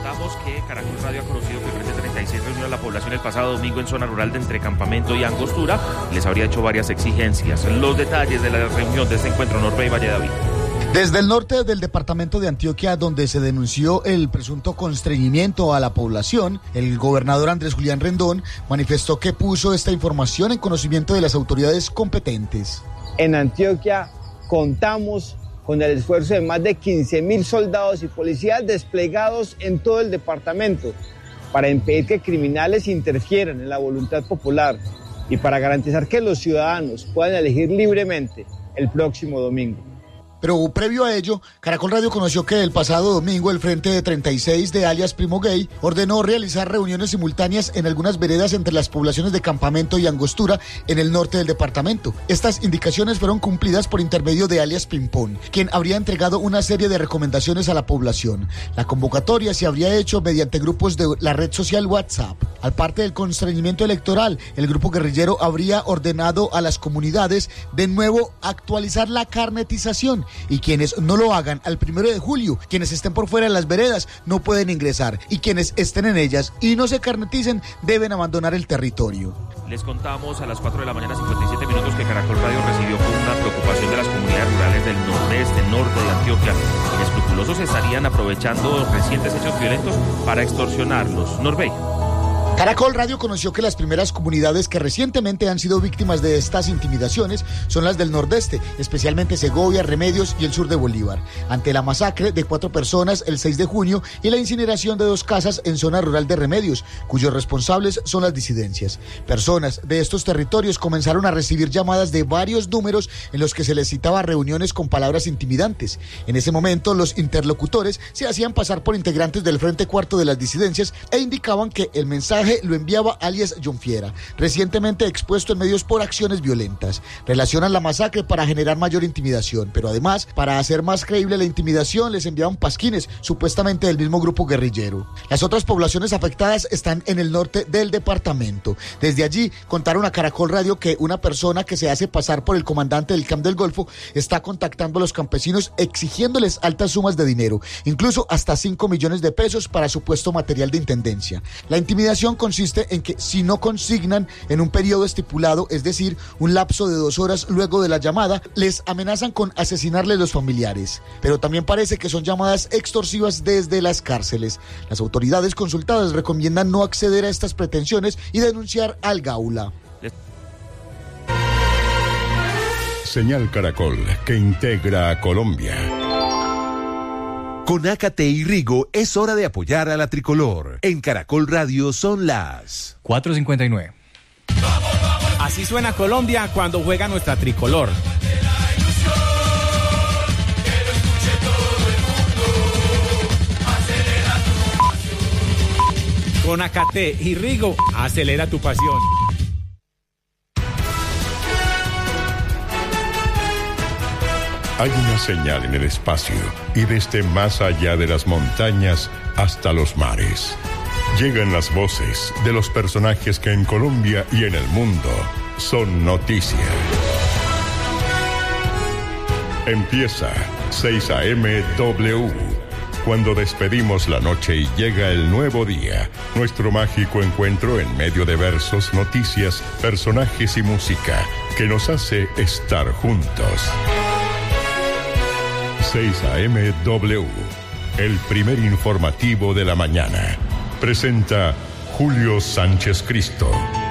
contamos que Caracol Radio ha conocido que el Frente 36 reunió a la población el pasado domingo en zona rural de entre Campamento y Angostura. Les habría hecho varias exigencias. Los detalles de la reunión de este encuentro, Norbey Valledavid. Desde el norte del departamento de Antioquia, donde se denunció el presunto constreñimiento a la población, el gobernador Andrés Julián Rendón manifestó que puso esta información en conocimiento de las autoridades competentes. En Antioquia contamos con el esfuerzo de más de 15.000 soldados y policías desplegados en todo el departamento para impedir que criminales interfieran en la voluntad popular y para garantizar que los ciudadanos puedan elegir libremente el próximo domingo. Pero previo a ello, Caracol Radio conoció que el pasado domingo el Frente 36 de alias Primo Gay ordenó realizar reuniones simultáneas en algunas veredas entre las poblaciones de Campamento y Angostura en el norte del departamento. Estas indicaciones fueron cumplidas por intermedio de alias Pimpón, quien habría entregado una serie de recomendaciones a la población. La convocatoria se habría hecho mediante grupos de la red social WhatsApp. Al parte del constreñimiento electoral, el grupo guerrillero habría ordenado a las comunidades de nuevo actualizar la carnetización, y quienes no lo hagan al 1 de julio, quienes estén por fuera de las veredas no pueden ingresar, y quienes estén en ellas y no se carneticen deben abandonar el territorio. Les contamos a las 4 de la mañana 57 minutos que Caracol Radio recibió con una preocupación de las comunidades rurales del nordeste, norte de Antioquia. Inescrupulosos estarían aprovechando recientes hechos violentos para extorsionarlos. Norbey. Caracol Radio conoció que las primeras comunidades que recientemente han sido víctimas de estas intimidaciones son las del nordeste, especialmente Segovia, Remedios y el sur de Bolívar, ante la masacre de 4 personas el 6 de junio y la incineración de 2 casas en zona rural de Remedios, cuyos responsables son las disidencias. Personas de estos territorios comenzaron a recibir llamadas de varios números en los que se les citaba reuniones con palabras intimidantes. En ese momento, los interlocutores se hacían pasar por integrantes del Frente Cuarto de las disidencias e indicaban que el mensaje lo enviaba alias John Fiera, recientemente expuesto en medios por acciones violentas. Relacionan la masacre para generar mayor intimidación, pero además, para hacer más creíble la intimidación, les enviaban pasquines, supuestamente del mismo grupo guerrillero. Las otras poblaciones afectadas están en el norte del departamento. Desde allí contaron a Caracol Radio que una persona que se hace pasar por el comandante del Camp del Golfo está contactando a los campesinos exigiéndoles altas sumas de dinero, incluso hasta 5 millones de pesos para supuesto material de intendencia. La intimidación consiste en que si no consignan en un periodo estipulado, es decir, un lapso de 2 horas luego de la llamada, les amenazan con asesinarles los familiares. Pero también parece que son llamadas extorsivas desde las cárceles. Las autoridades consultadas recomiendan no acceder a estas pretensiones y denunciar al Gaula. Señal Caracol, que integra a Colombia. Con Ácate y Rigo es hora de apoyar a la tricolor. En Caracol Radio son las 4:59. Así suena Colombia cuando juega nuestra tricolor. Con Ácate y Rigo, acelera tu pasión. Hay una señal en el espacio y desde más allá de las montañas hasta los mares. Llegan las voces de los personajes que en Colombia y en el mundo son noticia. Empieza 6 a.m. W. Cuando despedimos la noche y llega el nuevo día, nuestro mágico encuentro en medio de versos, noticias, personajes y música que nos hace estar juntos. 6 a.m. W, el primer informativo de la mañana. Presenta Julio Sánchez Cristo.